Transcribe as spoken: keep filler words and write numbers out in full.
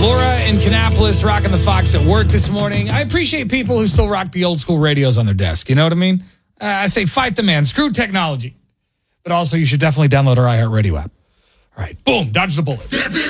Laura in Kannapolis rocking the Fox at work this morning. I appreciate people who still rock the old school radios on their desk. You know what I mean? Uh, I say fight the man. Screw technology. But also, you should definitely download our iHeartRadio app. All right. Boom. Dodge the bullet.